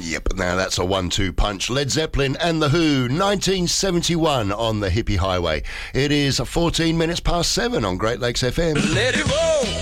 Yep, now that's a 1-2 punch. Led Zeppelin and The Who, 1971 on the Hippie Highway. It is 14 minutes past 7 on Great Lakes FM. Let it roll!